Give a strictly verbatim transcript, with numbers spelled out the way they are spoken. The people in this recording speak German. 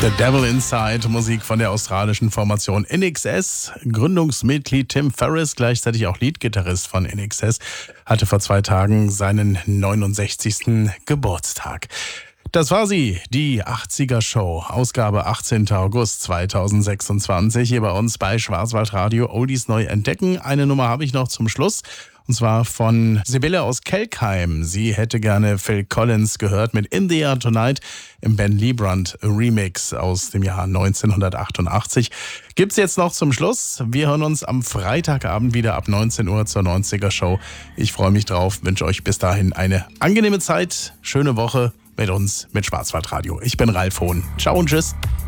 The Devil Inside, Musik von der australischen Formation I N X S. Gründungsmitglied Tim Ferriss, gleichzeitig auch Leadgitarrist von I N X S, hatte vor zwei Tagen seinen neunundsechzigsten Geburtstag. Das war sie, die achtziger Show, Ausgabe achtzehnten August zweitausendsechsundzwanzig, hier bei uns bei Schwarzwaldradio Oldies neu entdecken. Eine Nummer habe ich noch zum Schluss, und zwar von Sibylle aus Kelkheim. Sie hätte gerne Phil Collins gehört mit In the Air Tonight im Ben Liebrand Remix aus dem Jahr neunzehnhundertachtundachtzig. Gibt's jetzt noch zum Schluss. Wir hören uns am Freitagabend wieder ab neunzehn Uhr zur neunziger Show. Ich freue mich drauf, wünsche euch bis dahin eine angenehme Zeit, schöne Woche mit uns, mit Schwarzwaldradio. Ich bin Ralf Hohn. Ciao und tschüss.